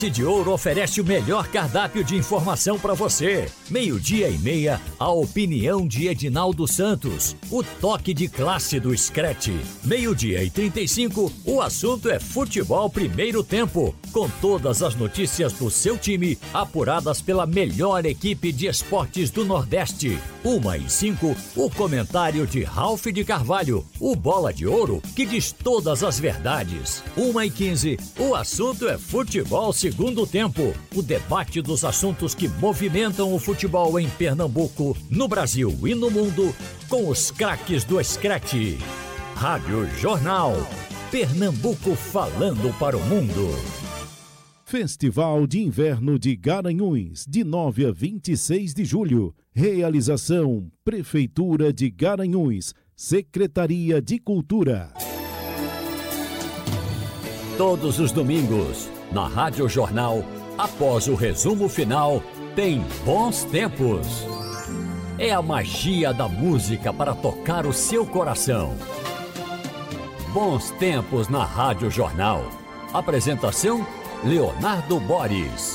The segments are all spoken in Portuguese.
de Ouro oferece o melhor cardápio de informação para você. 12:30, a opinião de Edinaldo Santos. O toque de classe do Scratch. 12:35, o assunto é futebol primeiro tempo. Com todas as notícias do seu time, apuradas pela melhor equipe de esportes do Nordeste. 1:05, o comentário de Ralph de Carvalho. O Bola de Ouro, que diz todas as verdades. 1:15, o assunto é futebol segundo tempo, o debate dos assuntos que movimentam o futebol em Pernambuco, no Brasil e no mundo, com os craques do Scratch. Rádio Jornal, Pernambuco falando para o mundo. Festival de Inverno de Garanhuns, de 9 a 26 de julho. Realização, Prefeitura de Garanhuns, Secretaria de Cultura. Todos os domingos, na Rádio Jornal, após o resumo final, tem Bons Tempos. É a magia da música para tocar o seu coração. Bons Tempos na Rádio Jornal. Apresentação, Leonardo Boris.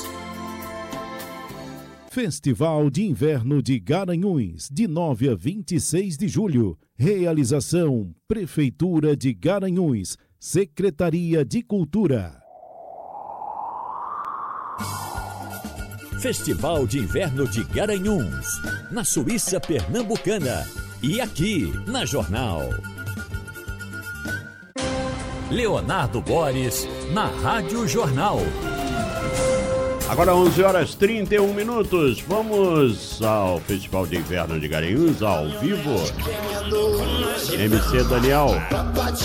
Festival de Inverno de Garanhuns, de 9 a 26 de julho. Realização, Prefeitura de Garanhuns, Secretaria de Cultura. Festival de Inverno de Garanhuns, na Suíça Pernambucana e aqui na Jornal. Leonardo Boris, na Rádio Jornal. Agora 11h31. Vamos ao Festival de Inverno de Garanhuns, ao vivo. MC Daniel.